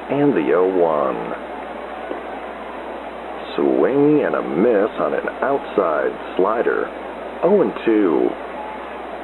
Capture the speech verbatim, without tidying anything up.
and the oh one. Swing and a miss on an outside slider. oh and two.